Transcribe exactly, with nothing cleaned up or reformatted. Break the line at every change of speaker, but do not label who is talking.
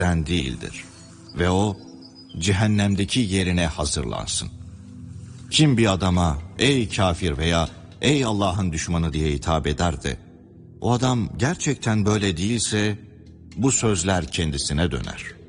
den değildir. Ve o cehennemdeki yerine hazırlansın. Kim bir adama ey kafir veya ey Allah'ın düşmanı diye hitap eder de o adam gerçekten böyle değilse bu sözler kendisine döner.